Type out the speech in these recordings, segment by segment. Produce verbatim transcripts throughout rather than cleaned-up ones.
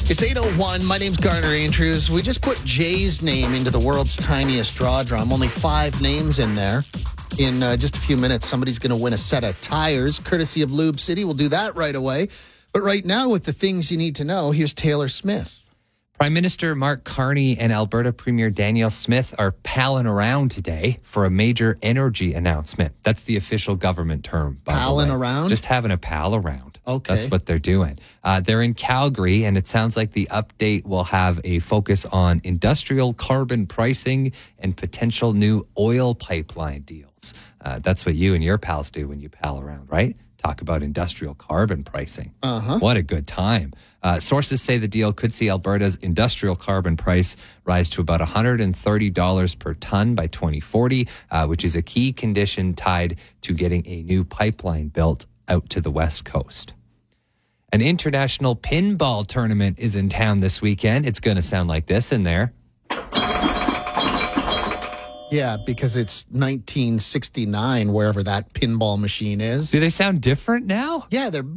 It's eight oh one. My name's Garner Andrews. We just put Jay's name into the world's tiniest draw drum. Only five names in there. In uh, just a few minutes, somebody's going to win a set of tires, courtesy of Lube City. We'll do that right away. But right now, with the things you need to know, here's Taylor Smith. Prime Minister Mark Carney and Alberta Premier Danielle Smith are palling around today for a major energy announcement. That's the official government term, by Palling the way. around? Just having a pal around. Okay. That's what they're doing. Uh, they're in Calgary, and it sounds like the update will have a focus on industrial carbon pricing and potential new oil pipeline deals. Uh, that's what you and your pals do when you pal around, right? Talk about industrial carbon pricing. Uh-huh. What a good time. Uh, sources say the deal could see Alberta's industrial carbon price rise to about one hundred thirty dollars per ton by twenty forty, uh, which is a key condition tied to getting a new pipeline built out to the West Coast. An international pinball tournament is in town this weekend. It's going to sound like this in there. Yeah, because it's nineteen sixty-nine, wherever that pinball machine is. Do they sound different now? Yeah, they're...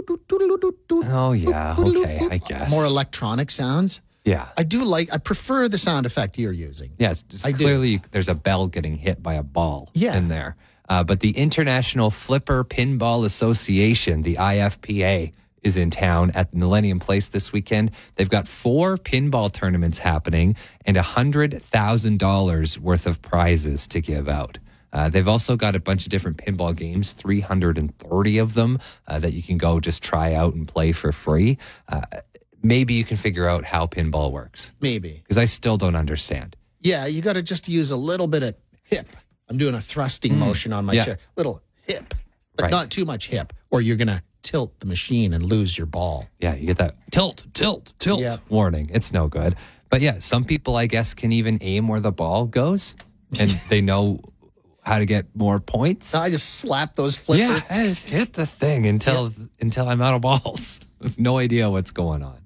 Oh, yeah. Okay, I guess. More electronic sounds. Yeah. I do like... I prefer the sound effect you're using. Yeah, it's just I do. clearly there's a bell getting hit by a ball Yeah. in there. Uh, but the International Flipper Pinball Association, the I F P A, is in town at Millennium Place this weekend. They've got four pinball tournaments happening and one hundred thousand dollars worth of prizes to give out. Uh, they've also got a bunch of different pinball games, three hundred thirty of them, uh, that you can go just try out and play for free. Uh, maybe you can figure out how pinball works. Maybe. Because I still don't understand. Yeah, you got to just use a little bit of hip. I'm doing a thrusting Mm. motion on my Yeah. chair. Little hip, but Right. not too much hip, or you're going to tilt the machine and lose your ball. Yeah, you get that tilt, tilt, tilt Yep. warning. It's no good. But yeah, some people, I guess, can even aim where the ball goes, and they know how to get more points. I just slap those flippers. Yeah, I just hit the thing until until I'm out of balls. I have no idea what's going on.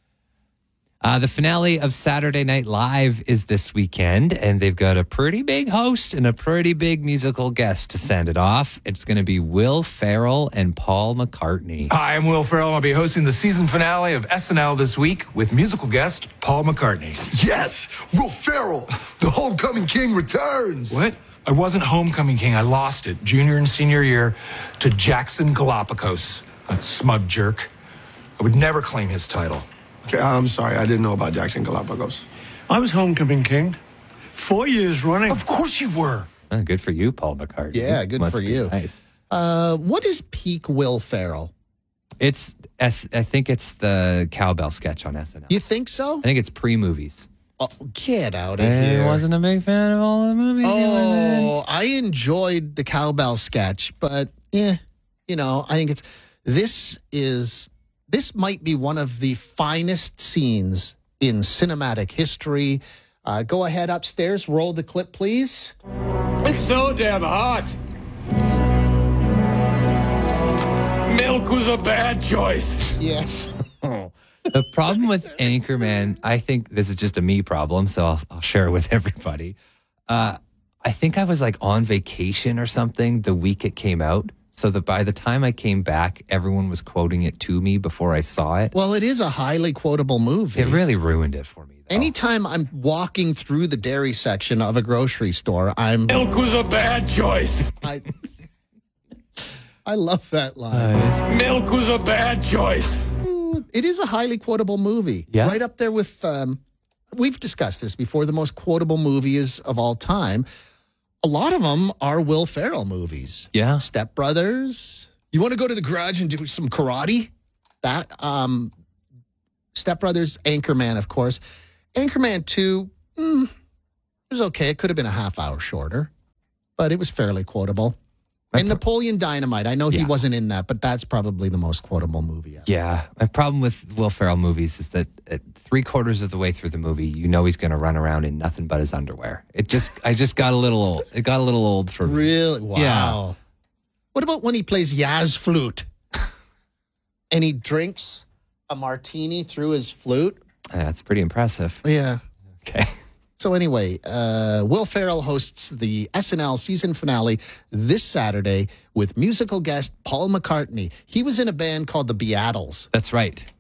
Uh, the finale of Saturday Night Live is this weekend, and they've got a pretty big host and a pretty big musical guest to send it off. It's going to be Will Ferrell and Paul McCartney. Hi, I'm Will Ferrell. I'll be hosting the season finale of S N L this week with musical guest Paul McCartney. Yes, Will Ferrell, the homecoming king returns. What? I wasn't homecoming king. I lost it junior and senior year to Jackson Galapagos, that smug jerk. I would never claim his title. Okay, I'm sorry, I didn't know about Jackson Galapagos. I was homecoming king. Four years running. Of course you were. Uh, good for you, Paul McCartney. Yeah, good Must for be you. Nice. Uh, what is peak Will Ferrell? It's S- I think it's the cowbell sketch on S N L. You think so? I think it's pre-movies. Oh, get out of I here. wasn't a big fan of all the movies. he was in. Oh, I enjoyed the cowbell sketch, but eh, you know, I think it's this is this might be one of the finest scenes in cinematic history. Uh, go ahead upstairs, roll the clip, please. It's so damn hot. Milk was a bad choice. Yes. The problem with Anchorman, I think this is just a me problem, so I'll, I'll share it with everybody. Uh, I think I was like on vacation or something the week it came out. So that by the time I came back, everyone was quoting it to me before I saw it. Well, it is a highly quotable movie. It really ruined it for me, though. Anytime I'm walking through the dairy section of a grocery store, I'm Milk was a bad choice. I, I love that line. Uh, Milk was a bad choice. It is a highly quotable movie. Yeah? Right up there with, um, we've discussed this before, the most quotable movies of all time. A lot of them are Will Ferrell movies. Yeah. Step Brothers. You want to go to the garage and do some karate? That, um, Step Brothers, Anchorman, of course. Anchorman two, mm, it was okay. It could have been a half hour shorter, but it was fairly quotable. And Napoleon Dynamite. I know he Yeah. wasn't in that, but that's probably the most quotable movie ever. Yeah. My problem with Will Ferrell movies is that at three quarters of the way through the movie, you know he's going to run around in nothing but his underwear. It just, I just got a little old. It got a little old for me. Really? Wow. Yeah. What about when he plays Yaz flute and he drinks a martini through his flute? Yeah, that's pretty impressive. Yeah. Okay. So anyway, uh, Will Ferrell hosts the S N L season finale this Saturday with musical guest Paul McCartney. He was in a band called the Beatles. That's right.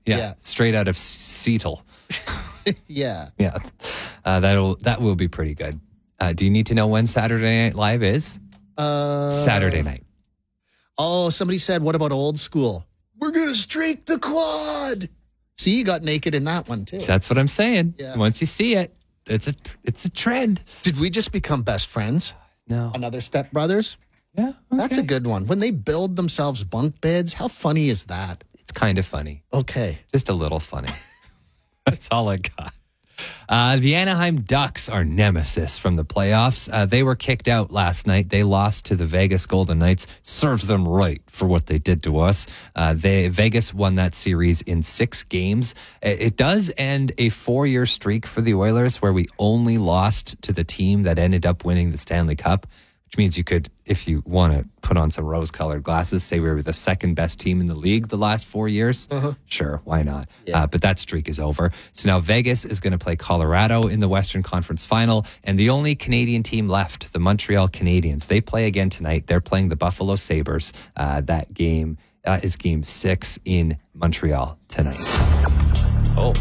Yeah, Yeah. straight out of Seattle. Yeah. Yeah, uh, that'll that will be pretty good. Uh, do you need to know when Saturday Night Live is? Uh, Saturday night. Oh, somebody said, what about Old School? We're going to streak the quad. See, you got naked in that one, too. That's what I'm saying. Yeah. Once you see it, it's a it's a trend. Did we just become best friends? No. Another Step Brothers? Yeah, okay. That's a good one. When they build themselves bunk beds, how funny is that? It's kind of funny. Okay. Just a little funny. That's all I got. Uh, the Anaheim Ducks are nemesis from the playoffs. Uh, they were kicked out last night. They lost to the Vegas Golden Knights. Serves them right for what they did to us. Uh, they Vegas won that series in six games. It, it does end a four-year streak for the Oilers where we only lost to the team that ended up winning the Stanley Cup, which means you could, if you want to put on some rose-colored glasses, say we were the second best team in the league the last four years. Uh-huh. Sure, why not? Yeah. Uh, but that streak is over. So now Vegas is going to play Colorado in the Western Conference Final, and the only Canadian team left, the Montreal Canadiens, they play again tonight. They're playing the Buffalo Sabres. Uh, that game uh, is game six in Montreal tonight. Oh,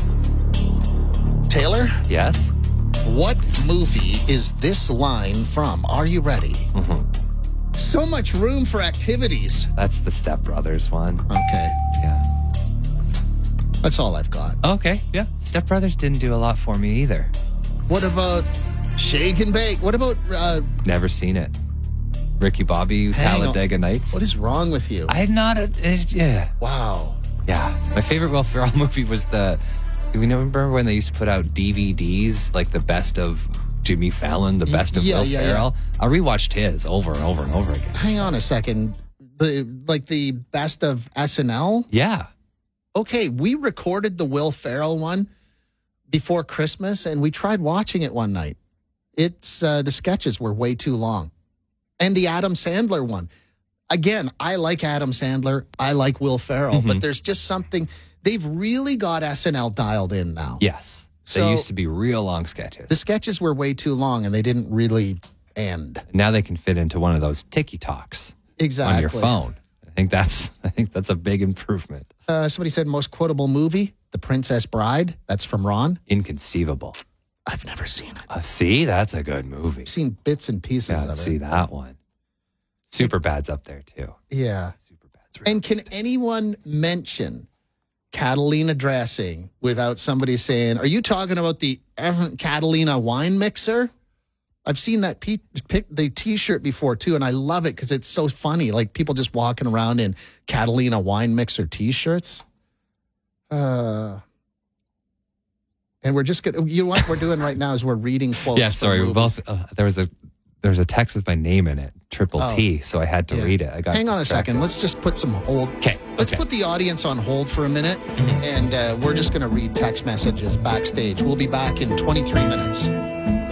Taylor, yes? what movie is this line from? Are you ready? Mm-hmm. So much room for activities. That's the Step Brothers one. Okay. Yeah. That's all I've got. Okay, yeah. Step Brothers didn't do a lot for me either. What about Shake and Bake? What about, uh, Never seen it. Ricky Bobby, Hang on. Talladega Nights. what is wrong with you? I had not. A, it's- yeah. wow. Yeah. My favorite Will Ferrell movie was the. You remember when they used to put out D V Ds, like the best of Jimmy Fallon, the best of yeah, Will yeah, Ferrell? I rewatched his over and over and over again. Hang on a second. The like the best of S N L? Yeah. Okay, we recorded the Will Ferrell one before Christmas, and we tried watching it one night. It's uh, the sketches were way too long, and the Adam Sandler one. Again, I like Adam Sandler. I like Will Ferrell, Mm-hmm. but there's just something. They've really got S N L dialed in now. Yes. So- they used to be real long sketches. The sketches were way too long, and they didn't really end. now they can fit into one of those Tiki Talks Exactly. on your phone. I think that's. I think that's a big improvement. Uh, somebody said most quotable movie, The Princess Bride. That's from Ron. Inconceivable. I've never seen it. Uh, see, that's a good movie. I've seen bits and pieces Yeah, of let's it. see that one. Super Bad's up there too. Yeah. Super Bad's really And can anyone mention Catalina dressing without somebody saying, are you talking about the Evan Catalina wine mixer? I've seen that pe- pic- the T-shirt before too, and I love it because it's so funny. Like people just walking around in Catalina wine mixer T-shirts. Uh, and we're just gonna. You know what we're doing right now is we're reading quotes. Yeah, from sorry. We movies. both uh, there was a there was a text with my name in it, triple Oh. T, so I had to Yeah. read it. I got Hang on a distracted. second. Let's just put some hold. Okay. Let's okay. put the audience on hold for a minute, and uh, we're just going to read text messages backstage. We'll be back in twenty-three minutes.